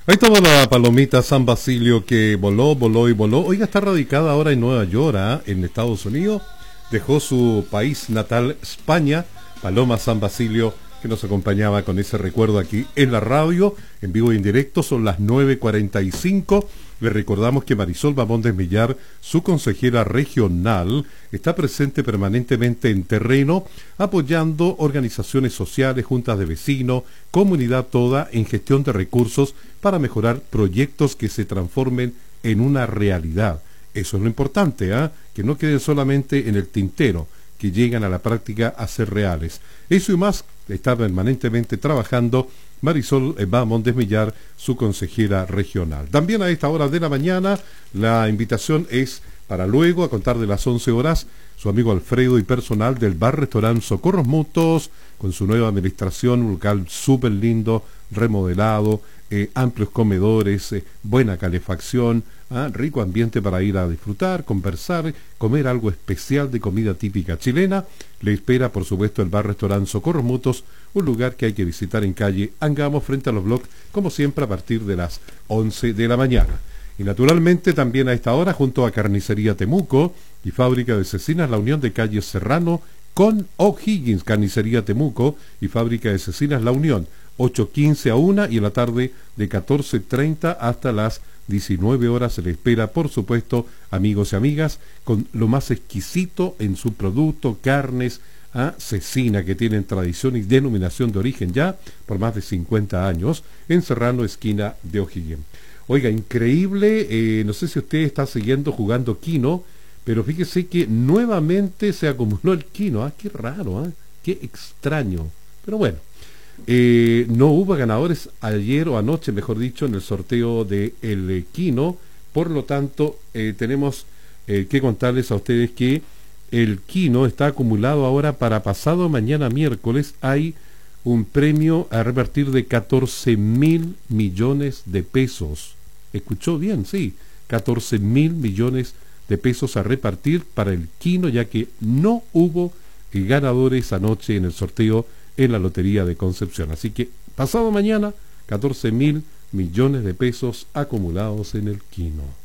Ahí estaba la palomita San Basilio que voló, voló y voló. Oiga, está radicada ahora en Nueva York, en Estados Unidos. Dejó su país natal, España. Paloma San Basilio, que nos acompañaba con ese recuerdo aquí en la radio, en vivo y en directo. Son las 9:45. Le recordamos que Marisol Babón de Millar, su consejera regional, está presente permanentemente en terreno, apoyando organizaciones sociales, juntas de vecinos, comunidad toda, en gestión de recursos para mejorar proyectos que se transformen en una realidad. Eso es lo importante, que no queden solamente en el tintero, que llegan a la práctica a ser reales. Eso y más está permanentemente trabajando Marisol Babón de Millar, su consejera regional. También a esta hora de la mañana, la invitación es para luego, a contar de las 11 horas, su amigo Alfredo y personal del bar-restaurant Socorros Mutuos, con su nueva administración, un local súper lindo, remodelado, amplios comedores, buena calefacción, rico ambiente para ir a disfrutar, conversar, comer algo especial de comida típica chilena. Le espera, por supuesto, el bar-restaurant Socorros Mutuos, un lugar que hay que visitar en calle Angamo, frente a los blogs, como siempre, a partir de las 11 de la mañana. Y naturalmente también a esta hora, junto a Carnicería Temuco y Fábrica de Cecinas, la unión de calle Serrano con O'Higgins. Carnicería Temuco y Fábrica de Cecinas, la unión, 8:15 a 1, y en la tarde de 14:30 hasta las 19 horas se le espera, por supuesto, amigos y amigas, con lo más exquisito en su producto, carnes, cecina, que tienen tradición y denominación de origen ya por más de 50 años, en Serrano, esquina de O'Higgins. Oiga, increíble, no sé si usted está siguiendo jugando Kino, pero fíjese que nuevamente se acumuló el Kino. Qué raro, qué extraño. Pero bueno, no hubo ganadores ayer o anoche, mejor dicho, en el sorteo de el Kino. Por lo tanto, tenemos que contarles a ustedes que el Kino está acumulado ahora para pasado mañana miércoles. Hay un premio a repartir de 14.000 millones de pesos. ¿Escuchó bien? Sí, 14.000 millones de pesos a repartir para el Kino, ya que no hubo ganadores anoche en el sorteo en la Lotería de Concepción. Así que pasado mañana, 14.000 millones de pesos acumulados en el Kino.